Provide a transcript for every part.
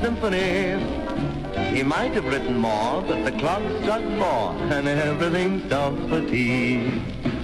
symphony. He might have written more, but the clock struck 4, and everything stopped for tea.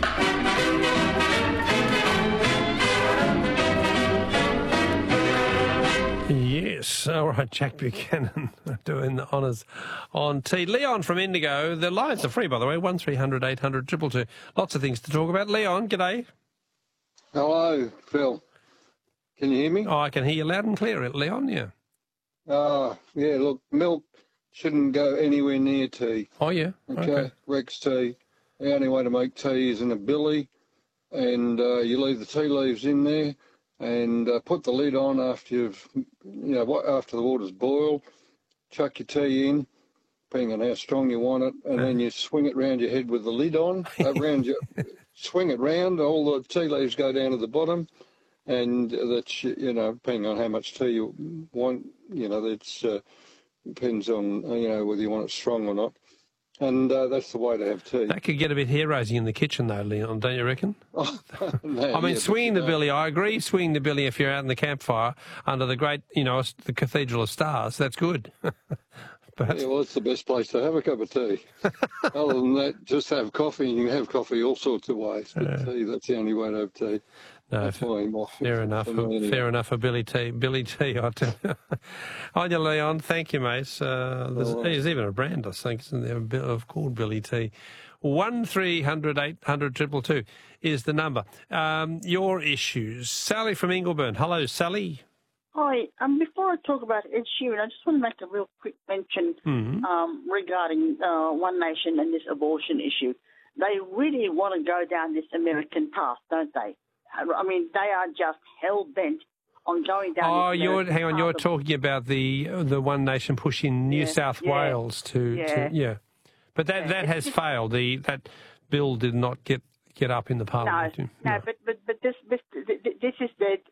Yes, all right, Jack Buchanan doing the honours on tea. Leon from Indigo. The lines are free, by the way, 1300 800 222. Lots of things to talk about. Leon, g'day. Hello, Phil. Can you hear me? Oh, I can hear you loud and clear, Leon, yeah. Yeah, look, milk shouldn't go anywhere near tea. Oh, yeah? Okay. Rex tea. The only way to make tea is in a billy, and you leave the tea leaves in there, and put the lid on after after the water's boiled. Chuck your tea in, depending on how strong you want it, and then you swing it round your head with the lid on. Swing it round, all the tea leaves go down to the bottom, and that's, depending on how much tea you want, that's depends on, whether you want it strong or not. And that's the way to have tea. That could get a bit hair-raising in the kitchen, though, Leon, don't you reckon? No, I mean, swinging the billy, I agree, swinging the billy if you're out in the campfire under the great, the Cathedral of Stars, that's good. But... Yeah, well, it's the best place to have a cup of tea. Other than that, just have coffee, and you can have coffee all sorts of ways. But tea, that's the only way to have tea. No, fair enough. Fair enough for Billy T. Billy T, I tell you. On you, Leon. Thank you, mate. There's even a brand, I think, isn't there, of called Billy T. 1300 800 222 is the number. Your issues. Sally from Ingleburn. Hello, Sally. Hi. Before I talk about Ed Sheeran, I just want to make a real quick mention regarding One Nation and this abortion issue. They really want to go down this American path, don't they? I mean, they are just hell-bent on going down this American path. You're talking about the One Nation push in New South Wales to. But that has failed. That bill did not get up in the Parliament. No. But this is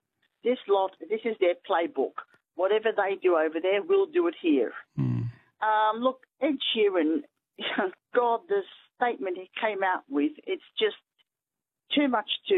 their playbook. Whatever they do over there, we'll do it here. Look, Ed Sheeran, God, the statement he came out with, it's just too much to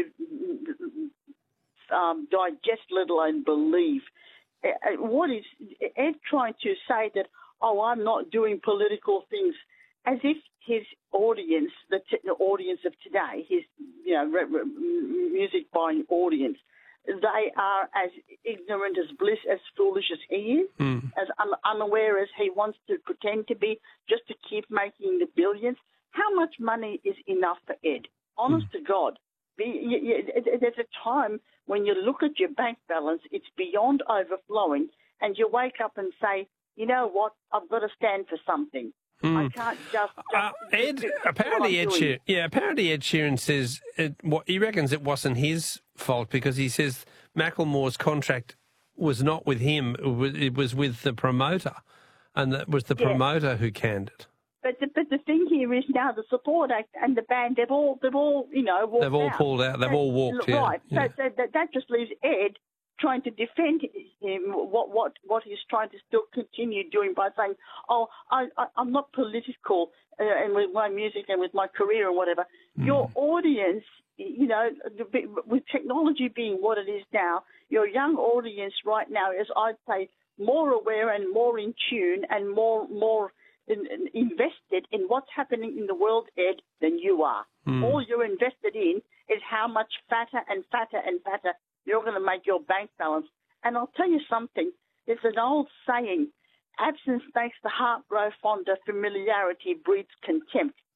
digest, let alone believe. What is Ed trying to say that, I'm not doing political things, as if his audience, the audience of today, his music buying audience, they are as ignorant as bliss, as foolish as he is, as unaware as he wants to pretend to be, just to keep making the billions. How much money is enough for Ed? Honest to God. There's a time when you look at your bank balance, it's beyond overflowing, and you wake up and say, you know what, I've got to stand for something. I can't just apparently Ed Sheeran says he reckons it wasn't his fault, because he says Macklemore's contract was not with him; it was with the promoter, and that was the promoter who canned it. But the thing here is now the Support Act and the band, they've all walked out. They've all pulled out. They've all walked. Right. Yeah. So that just leaves Ed trying to defend him, what he's trying to still continue doing by saying, I'm not political and with my music and with my career or whatever. Your audience, with technology being what it is now, your young audience right now is, I'd say, more aware and more in tune and more invested in what's happening in the world, Ed, than you are. All you're invested in is how much fatter and fatter and fatter you're going to make your bank balance. And I'll tell you something. There's an old saying, absence makes the heart grow fonder, familiarity breeds contempt.